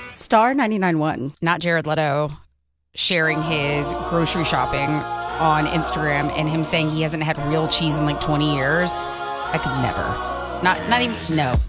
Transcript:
Star 99.1. Not Jared Leto sharing his grocery shopping on Instagram and him saying he hasn't had real cheese in like 20 years. I could never. Not even, no.